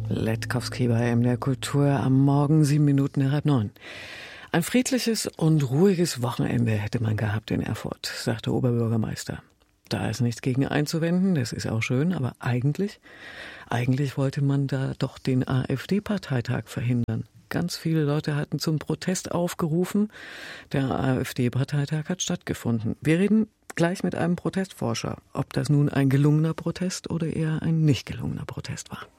Letkowski bei MDR Kultur am Morgen 8:07. Ein friedliches und ruhiges Wochenende hätte man gehabt in Erfurt, sagt der Oberbürgermeister. Da ist nichts gegen einzuwenden, das ist auch schön, aber eigentlich wollte man da doch den AfD-Parteitag verhindern. Ganz viele Leute hatten zum Protest aufgerufen. Der AfD-Parteitag hat stattgefunden. Wir reden gleich mit einem Protestforscher, ob das nun ein gelungener Protest oder eher ein nicht gelungener Protest war.